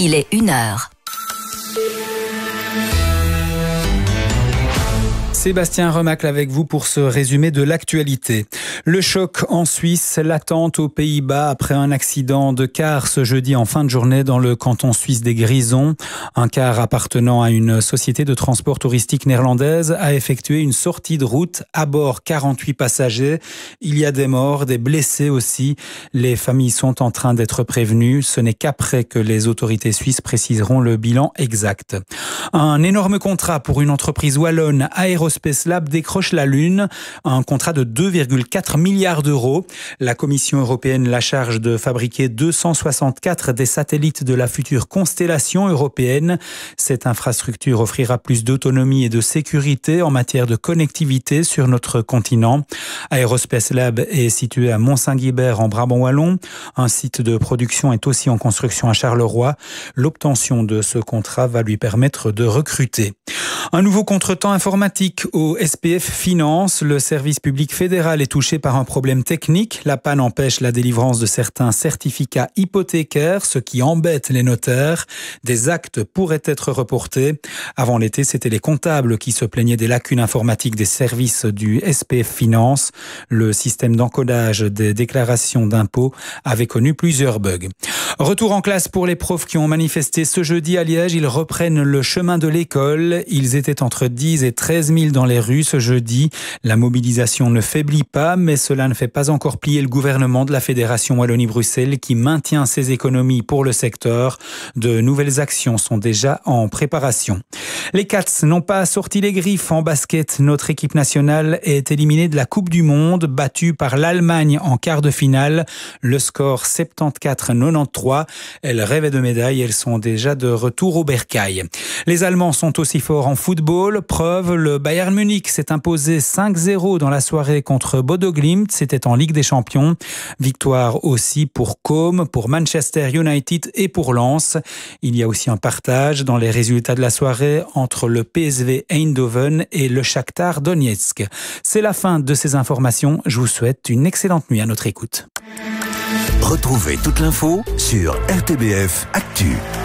Il est 1h. Sébastien Remacle avec vous pour ce résumé de l'actualité. Le choc en Suisse, l'attente aux Pays-Bas après un accident de car ce jeudi en fin de journée dans le canton suisse des Grisons. Un car appartenant à une société de transport touristique néerlandaise a effectué une sortie de route à bord 48 passagers. Il y a des morts, des blessés aussi. Les familles sont en train d'être prévenues. Ce n'est qu'après que les autorités suisses préciseront le bilan exact. Un énorme contrat pour une entreprise wallonne, Aerospace Lab, décroche la Lune, un contrat de 2,4 milliards d'euros. La Commission européenne la charge de fabriquer 264 des satellites de la future constellation européenne. Cette infrastructure offrira plus d'autonomie et de sécurité en matière de connectivité sur notre continent. Aerospace Lab est situé à Mont-Saint-Guibert en Brabant wallon. Un site de production est aussi en construction à Charleroi. L'obtention de ce contrat va lui permettre de recruter. Un nouveau contretemps informatique au SPF Finance. Le service public fédéral est touché par un problème technique. La panne empêche la délivrance de certains certificats hypothécaires, ce qui embête les notaires. Des actes pourraient être reportés. Avant l'été, c'était les comptables qui se plaignaient des lacunes informatiques des services du SPF Finance. Le système d'encodage des déclarations d'impôts avait connu plusieurs bugs. Retour en classe pour les profs qui ont manifesté ce jeudi à Liège. Ils reprennent le chemin de l'école. Ils étaient entre 10 et 13 000 dans les rues ce jeudi. La mobilisation ne faiblit pas, mais cela ne fait pas encore plier le gouvernement de la Fédération Wallonie-Bruxelles qui maintient ses économies pour le secteur. De nouvelles actions sont déjà en préparation. Les Cats n'ont pas sorti les griffes en basket. Notre équipe nationale est éliminée de la Coupe du Monde, battue par l'Allemagne en quart de finale. Le score 74-93. Elles rêvaient de médailles, elles sont déjà de retour au bercail. Les Allemands sont aussi forts en football. Preuve, le Bayern Munich s'est imposé 5-0 dans la soirée contre Bodo Glimt. C'était en Ligue des Champions. Victoire aussi pour Com, pour Manchester United et pour Lens. Il y a aussi un partage dans les résultats de la soirée entre le PSV Eindhoven et le Shakhtar Donetsk. C'est la fin de ces informations. Je vous souhaite une excellente nuit à notre écoute. Retrouvez toute l'info sur RTBF Actu.